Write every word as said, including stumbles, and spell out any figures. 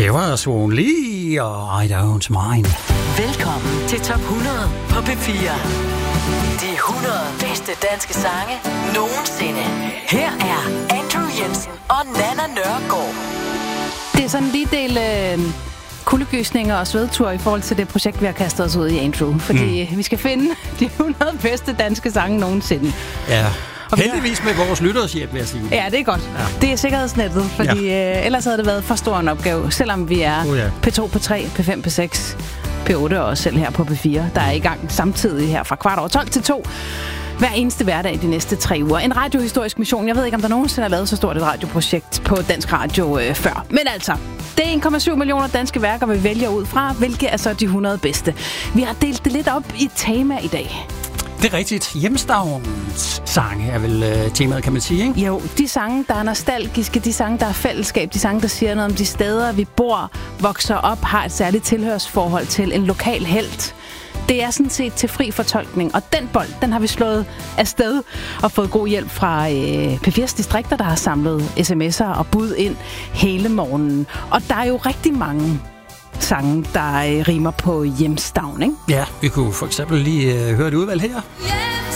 Det var Swan Lee og I Don't Mind. Velkommen til Top hundrede på P fire. De hundrede bedste danske sange nogensinde. Her er Andrew Jensen og Nanna Nørgaard. Det er sådan en lige del øh, kuldegysninger og svedtur i forhold til det projekt, vi har kastet os ud i, Andrew. Fordi mm. vi skal finde de hundrede bedste danske sange nogensinde. Ja. Og heldigvis med vores lytteres hjælp, vil jeg sige. Ja, det er godt. Ja. Det er sikkerhedsnettet, fordi ja. øh, ellers havde det været for stor en opgave, selvom vi er oh, ja. P to, P tre, P fem, P seks, P otte og også selv her på P fire, der er i gang samtidig her fra kvart over tolv til to. Hver eneste hverdag de næste tre uger. En radiohistorisk mission. Jeg ved ikke, om der nogensinde er lavet så stort et radioprojekt på Dansk Radio øh, før. Men altså, det er en komma syv millioner danske værker, vi vælger ud fra. Hvilke er så de hundrede bedste? Vi har delt det lidt op i et tema i dag. Det er rigtigt. Hjemstavnens sange er vel øh, temaet, kan man sige, ikke? Jo, de sange, der er nostalgiske, de sange, der er fællesskab, de sange, der siger noget om de steder, vi bor, vokser op, har et særligt tilhørsforhold til en lokal helt. Det er sådan set til fri fortolkning, og den bold, den har vi slået afsted og fået god hjælp fra øh, P fires distrikter, der har samlet sms'er og bud ind hele morgenen. Og der er jo rigtig mange sange, der øh, rimer på hjemstavn, ikke? Ja, vi kunne for eksempel lige øh, høre et udvalg her. Yeah!